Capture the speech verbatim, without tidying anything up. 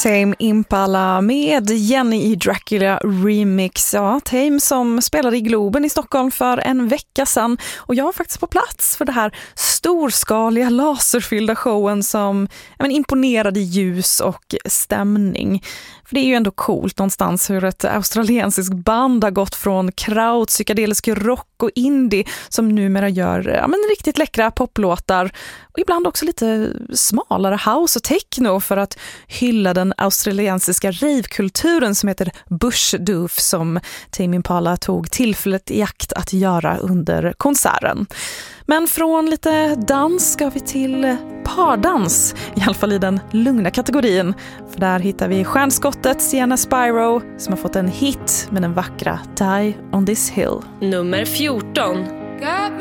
Tame Impala med Jenny i Dracula Remix. Ja, Tame som spelade i Globen i Stockholm för en vecka sedan. Och jag var faktiskt på plats för det här storskaliga laserfyllda showen som ja, men, imponerade ljus och stämning. För det är ju ändå coolt någonstans hur ett australiensiskt band har gått från kraut, psykedelisk rock och indie som numera gör ja, men, riktigt läckra poplåtar. Och ibland också lite smalare house och techno för att hylla den australiensiska ravekulturen som heter Bushdoof som Tame Impala tog tillfället i akt att göra under konserten. Men från lite dans ska vi till pardans, i alla fall i den lugna kategorin. För där hittar vi stjärnskottet Sienna Spyro som har fått en hit med den vackra Die on this hill. Nummer fjorton. Got